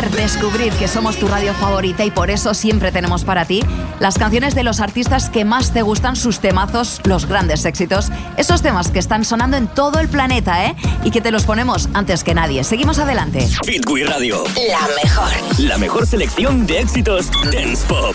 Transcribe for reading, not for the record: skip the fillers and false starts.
placer descubrir que somos tu radio favorita y por eso siempre tenemos para ti las canciones de los artistas que más te gustan, sus temazos, los grandes éxitos, esos temas que están sonando en todo el planeta, ¿eh? Y que te los ponemos antes que nadie. Seguimos adelante. Hit We Radio. La mejor. La mejor selección de éxitos Dance Pop.